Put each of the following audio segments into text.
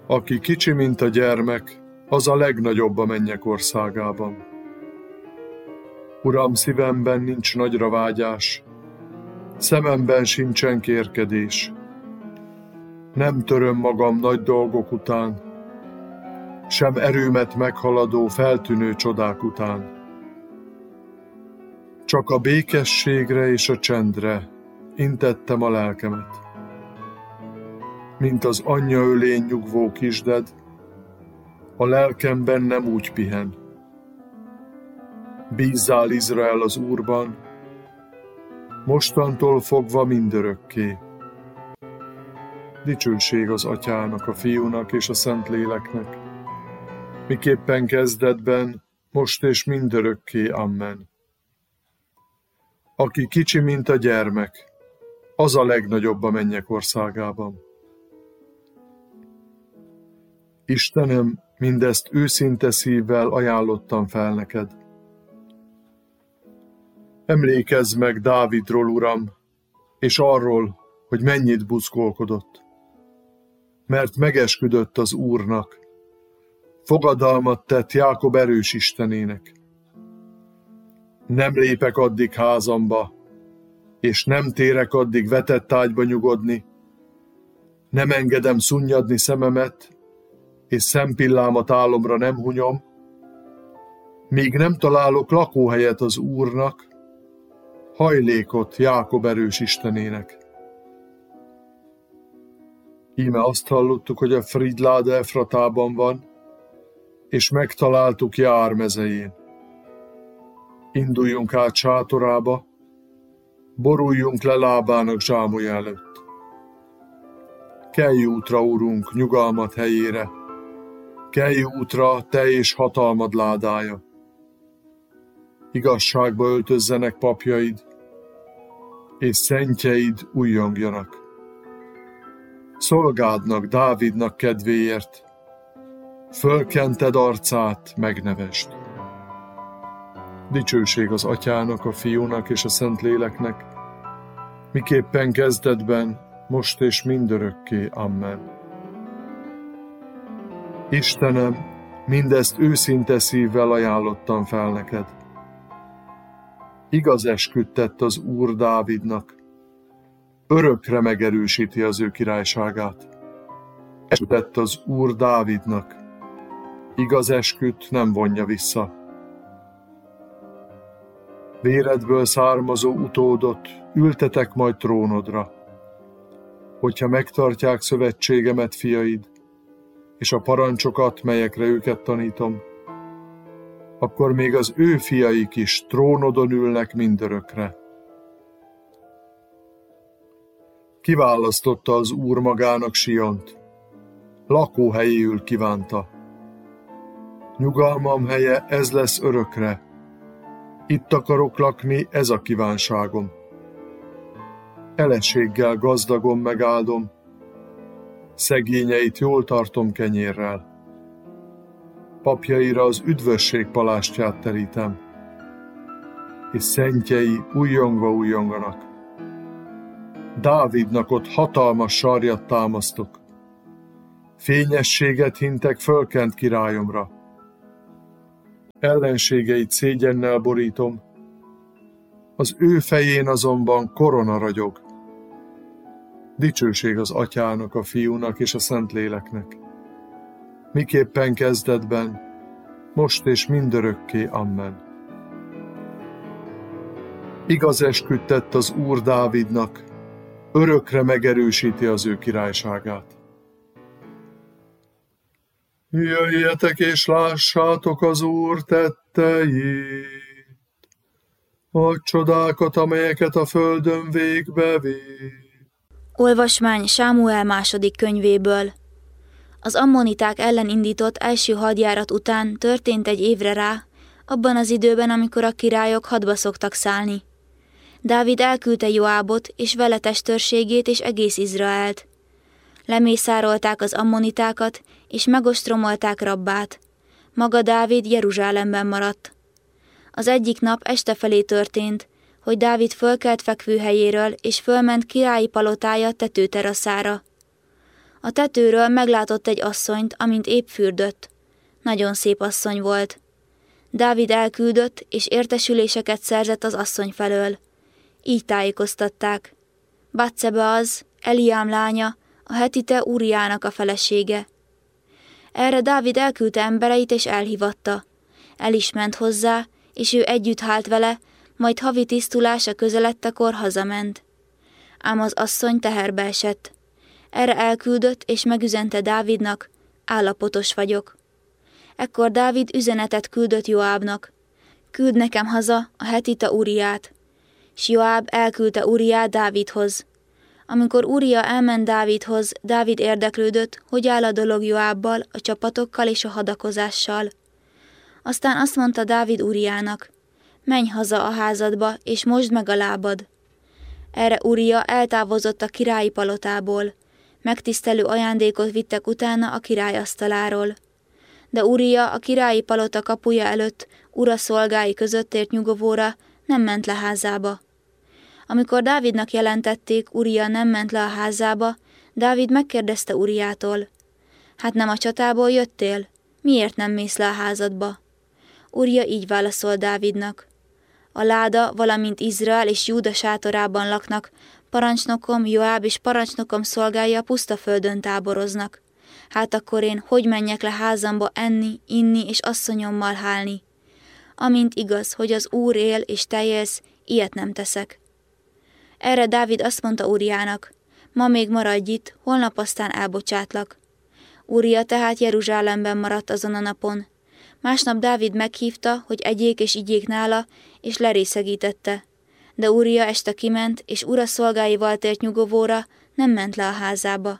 Aki kicsi, mint a gyermek, az a legnagyobb a mennyek országában. Uram, szívemben nincs nagyra vágyás, szememben sincsen kérkedés. Nem töröm magam nagy dolgok után, sem erőmet meghaladó feltűnő csodák után. Csak a békességre és a csendre intettem a lelkemet. Mint az anyja ölén nyugvó kisded, a lelkemben nem úgy pihen. Bízzál, Izrael, az Úrban, mostantól fogva mindörökké. Dicsőség az Atyának, a Fiúnak és a Szentléleknek, miképpen kezdetben, most és mindörökké. Amen. Aki kicsi, mint a gyermek, az a legnagyobb a mennyek országában. Istenem, mindezt őszinte szívvel ajánlottam fel neked. Emlékezz meg Dávidról, Uram, és arról, hogy mennyit buzgolkodott. Mert megesküdött az Úrnak, fogadalmat tett Jákob erős Istenének. Nem lépek addig házamba, és nem térek addig vetett ágyba nyugodni. Nem engedem szunnyadni szememet, és szempillámat álomra nem hunyom, míg nem találok lakóhelyet az Úrnak, hajlékot Jákob erős Istenének. Íme azt hallottuk, hogy a Fridláda Efratában van, és megtaláltuk Jár mezején. Induljunk át sátorába, boruljunk le lábának zsámolya előtt. Kelj útra, Urunk, nyugalmat helyére, kelj útra, te és hatalmad ládája. Igazságba öltözzenek papjaid, és szentjeid újjongjanak. Szolgádnak, Dávidnak kedvéért, fölkented arcát, megnevesd. Dicsőség az Atyának, a Fiúnak és a Szentléleknek, miképpen kezdetben, most és mindörökké. Amen. Istenem, mindezt őszinte szívvel ajánlottam fel neked. Igaz esküt tett az Úr Dávidnak, örökre megerősíti az ő királyságát. Esküt tett az Úr Dávidnak, igaz esküt nem vonja vissza. Véredből származó utódot ültetek majd trónodra, hogyha megtartják szövetségemet fiaid, és a parancsokat, melyekre őket tanítom, akkor még az ő fiaik is trónodon ülnek mindörökre. Kiválasztotta az Úr magának Siont, lakóhelyéül kívánta. Nyugalmam helye, ez lesz örökre, itt akarok lakni, ez a kívánságom. Eleséggel gazdagon megáldom, szegényeit jól tartom kenyérrel. Papjaira az üdvösség palástját terítem, és szentjei újjongva újjonganak. Dávidnak ott hatalmas sarjat támasztok, fényességet hintek fölkent királyomra. Ellenségeit szégyennel borítom, az ő fején azonban korona ragyog. Dicsőség az Atyának, a Fiúnak és a Szentléleknek, miképpen kezdetben, most és mindörökké. Amen. Igaz esküt tett az Úr Dávidnak, örökre megerősíti az ő királyságát. Jöjjetek és lássátok az Úr tetteit, a csodákat, amelyeket a földön végbe vitt. Olvasmány Sámuel második könyvéből. Az ammoniták ellen indított első hadjárat után történt egy évre rá, abban az időben, amikor a királyok hadba szoktak szállni. Dávid elküldte Joábot és vele testőrségét és egész Izraelt. Lemészárolták az ammonitákat, és megostromolták Rabbát. Maga Dávid Jeruzsálemben maradt. Az egyik nap este felé történt, hogy Dávid fölkelt fekvőhelyéről, és fölment királyi palotája tetőteraszára. A tetőről meglátott egy asszonyt, amint épp fürdött. Nagyon szép asszony volt. Dávid elküldött, és értesüléseket szerzett az asszony felől. Így tájékoztatták. Batseba az, Eliám lánya, a hetite Úriának a felesége. Erre Dávid elküldte embereit és elhívatta. El is ment hozzá, és ő együtt hált vele, majd havi tisztulása közeledtekor hazament. Ám az asszony teherbe esett. Erre elküldött, és megüzente Dávidnak, állapotos vagyok. Ekkor Dávid üzenetet küldött Joábnak. Küld nekem haza a hetita Úriát. S Joáb elküldte Úriát Dávidhoz. Amikor Úria elment Dávidhoz, Dávid érdeklődött, hogy áll a dolog Joábbal, a csapatokkal és a hadakozással. Aztán azt mondta Dávid Úriának, menj haza a házadba, és mosd meg a lábad. Erre Úria eltávozott a királyi palotából. Megtisztelő ajándékot vittek utána a király asztaláról. De Úria a királyi palota kapuja előtt ura szolgái között ért nyugovóra, nem ment le házába. Amikor Dávidnak jelentették, Úria nem ment le a házába, Dávid megkérdezte Úriától, hát nem a csatából jöttél? Miért nem mész le a házadba? Úria így válaszol Dávidnak, a láda, valamint Izrael és Júda sátorában laknak, parancsnokom Joáb és parancsnokom szolgái a puszta földön táboroznak. Hát akkor én hogy menjek le házamba enni, inni és asszonyommal hálni? Amint igaz, hogy az Úr él és te élsz, ilyet nem teszek. Erre Dávid azt mondta Úriának, ma még maradj itt, holnap aztán elbocsátlak. Úria tehát Jeruzsálemben maradt azon a napon. Másnap Dávid meghívta, hogy egyék és igyék nála, és lerészegítette. De Úria este kiment, és ura szolgáival tért nyugovóra, nem ment le a házába.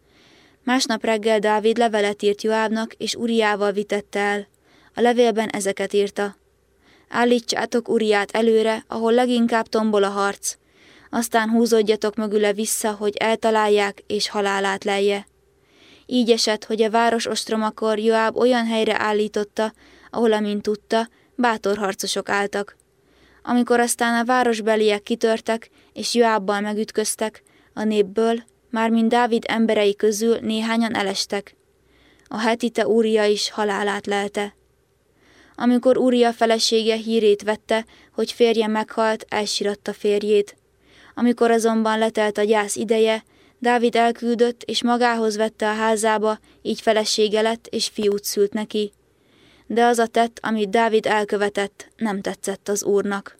Másnap reggel Dávid levelet írt Joábnak, és Úriával vitette el. A levélben ezeket írta. Állítsátok Úriát előre, ahol leginkább tombol a harc. Aztán húzódjatok mögüle vissza, hogy eltalálják és halálát lelje. Így esett, hogy a város ostromakor Joáb olyan helyre állította, ahol, amint tudta, bátor harcosok álltak. Amikor aztán a városbeliek kitörtek, és Joábbal megütköztek, a népből, mármint Dávid emberei közül néhányan elestek. A hetite Úria is halálát lelte. Amikor Úria felesége hírét vette, hogy férje meghalt, elsiratta férjét. Amikor azonban letelt a gyász ideje, Dávid elküldött, és magához vette a házába, így felesége lett, és fiút szült neki. De az a tett, amit Dávid elkövetett, nem tetszett az Úrnak.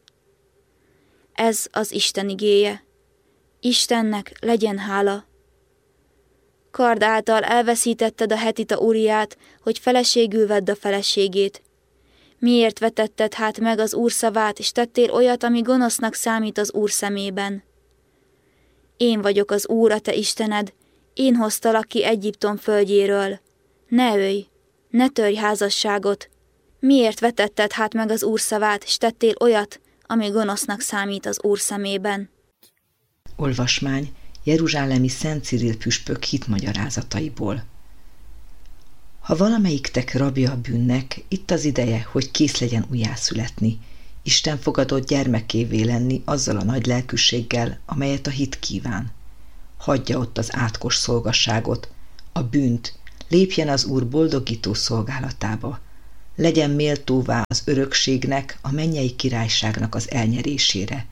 Ez az Isten igéje. Istennek legyen hála. Kard által elveszítetted a hetita Úriát, hogy feleségül vedd a feleségét. Miért vetetted hát meg az Úr szavát, és tettél olyat, ami gonosznak számít az Úr szemében? Én vagyok az Úr, a te Istened, én hoztalak ki Egyiptom földjéről. Ne ölj, ne törj házasságot. Miért vetetted hát meg az Úr szavát, és tettél olyat, ami gonosznak számít az Úr szemében? Olvasmány jeruzsálemi Szent Ciril püspök hitmagyarázataiból. Ha valamelyiktek rabja a bűnnek, itt az ideje, hogy kész legyen újjászületni, Isten fogadott gyermekévé lenni azzal a nagy lelkűséggel, amelyet a hit kíván. Hagyja ott az átkos szolgasságot, a bűnt, lépjen az Úr boldogító szolgálatába, legyen méltóvá az örökségnek, a mennyei királyságnak az elnyerésére.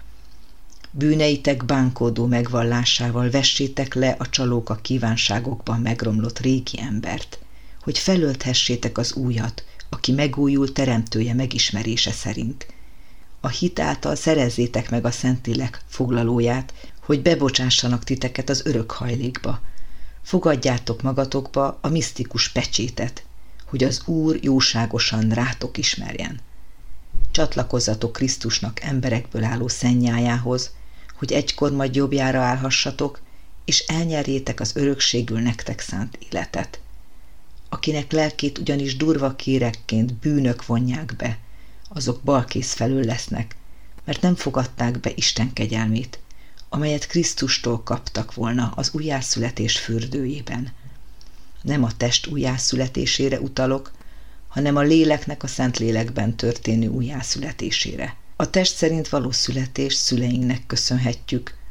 Bűneitek bánkódó megvallásával vessétek le a csalóka kívánságokban megromlott régi embert, hogy felölthessétek az újat, aki megújul teremtője megismerése szerint. A hit által szerezzétek meg a Szentlélek foglalóját, hogy bebocsássanak titeket az örök hajlékba. Fogadjátok magatokba a misztikus pecsétet, hogy az Úr jóságosan rátok ismerjen. Csatlakozzatok Krisztusnak emberekből álló szennyájához, hogy egykor majd jobbjára állhassatok, és elnyerjétek az örökségül nektek szánt életet. Akinek lelkét ugyanis durva kérekként bűnök vonják be, azok balkész felől lesznek, mert nem fogadták be Isten kegyelmét, amelyet Krisztustól kaptak volna az újjászületés fürdőjében. Nem a test újjászületésére utalok, hanem a léleknek a Szentlélekben történő újjászületésére. A test szerint való születést szüleinknek köszönhetjük,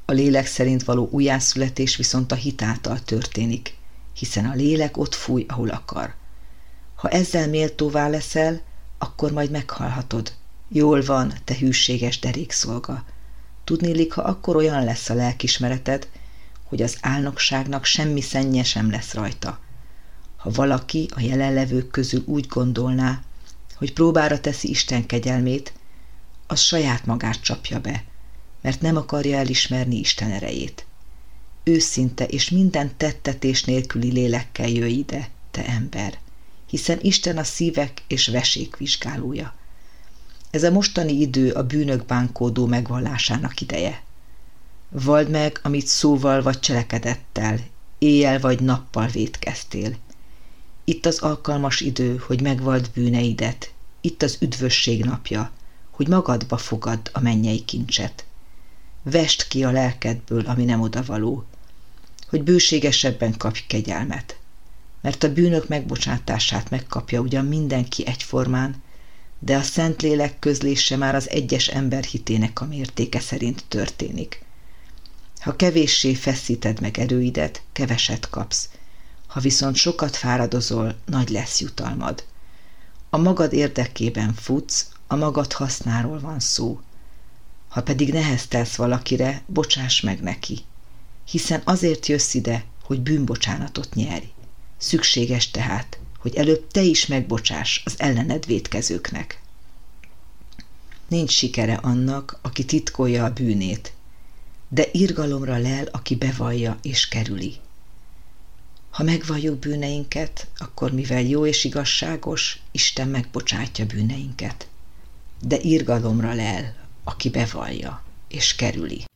A lélek szerint való újjászületés viszont a hit által történik, hiszen a lélek ott fúj, ahol akar. Ha ezzel méltóvá leszel, akkor majd meghalhatod. Jól van, te hűséges derékszolga. Tudnélik, ha akkor olyan lesz a lelkismereted, hogy az álnokságnak semmi szennye sem lesz rajta. Ha valaki a jelenlevők közül úgy gondolná, hogy próbára teszi Isten kegyelmét, az saját magát csapja be, mert nem akarja elismerni Isten erejét. Őszinte és minden tettetés nélküli lélekkel jöjj ide, te ember, hiszen Isten a szívek és vesék vizsgálója. Ez a mostani idő a bűnök bánkódó megvallásának ideje. Valld meg, amit szóval vagy cselekedettel, éjjel vagy nappal vétkeztél. Itt az alkalmas idő, hogy megvald bűneidet, itt az üdvösség napja, hogy magadba fogadd a mennyei kincset. Vesd ki a lelkedből, ami nem odavaló, hogy bőségesebben kapj kegyelmet, mert a bűnök megbocsátását megkapja ugyan mindenki egyformán, de a Szentlélek közlése már az egyes ember hitének a mértéke szerint történik. Ha kevéssé feszíted meg erőidet, keveset kapsz, ha viszont sokat fáradozol, nagy lesz jutalmad. A magad érdekében futsz, a magad hasznáról van szó. Ha pedig neheztelsz valakire, bocsáss meg neki, hiszen azért jössz ide, hogy bűnbocsánatot nyerj. Szükséges tehát, hogy előbb te is megbocsáss az ellened vétkezőknek. Nincs sikere annak, aki titkolja a bűnét, de irgalomra lel, aki bevallja és kerüli. Ha megvalljuk bűneinket, akkor mivel jó és igazságos, Isten megbocsátja bűneinket. De irgalomra lel, aki bevallja és kerüli.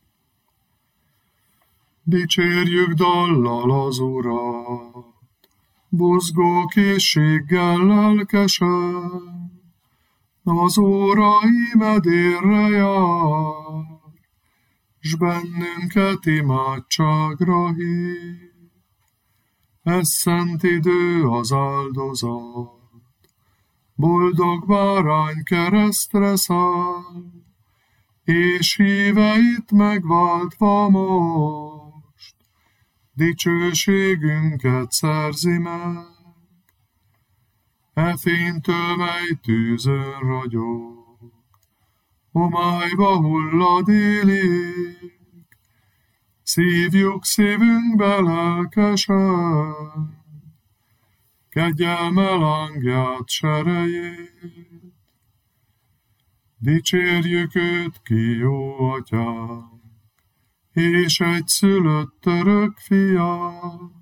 Dicsérjük dallal az Urat, buzgó készséggel lelkesen, az óra imedérre jár, s bennünket imádságra hív. Ez szent idő az áldozat, boldog bárány keresztre száll, és híveit megváltva most, dicsőségünket szerzi meg. E fénytől, mely tűzön ragyog, homályba hullad élik, szívjuk szívünkbe lelkesen, kegyelme lángját serejét. Dicsérjük őt ki, jó atyánk, és egyszülött örök fiát,